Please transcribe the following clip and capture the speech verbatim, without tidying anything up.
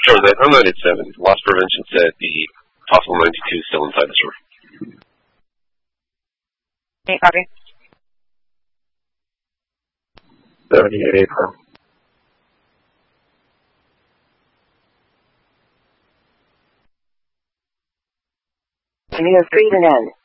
Sure, that I'm ninety-seven. Loss prevention said the possible ninety-two is still inside the store. Hey, copy. seventy-eight. Near Street and N.